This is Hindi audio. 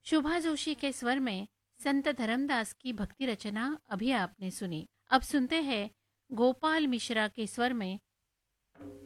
शुभा जोशी के स्वर में संत धर्मदास की भक्ति रचना अभी आपने सुनी। अब सुनते हैं गोपाल मिश्रा के स्वर में